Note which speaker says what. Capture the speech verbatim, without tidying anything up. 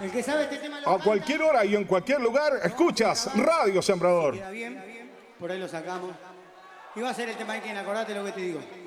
Speaker 1: El que sabe este tema lo
Speaker 2: A
Speaker 1: canta.
Speaker 2: cualquier hora y en cualquier lugar, escuchas Radio Sembrador.
Speaker 1: Queda bien, por ahí lo sacamos. Y va a ser el tema de quién, acordate lo que te digo.